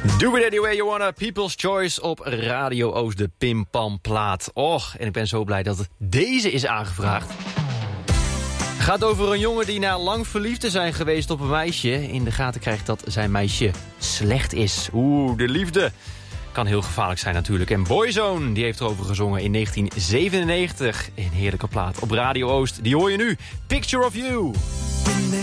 Do it anyway you wanna, People's Choice op Radio Oost, de Pim Pam plaat. Och, en ik ben zo blij dat deze is aangevraagd. Het gaat over een jongen die na lang verliefd te zijn geweest op een meisje in de gaten krijgt dat zijn meisje slecht is. Oeh, de liefde. Kan heel gevaarlijk zijn natuurlijk. En Boyzone, die heeft erover gezongen in 1997. Een heerlijke plaat op Radio Oost. Die hoor je nu. Picture of You.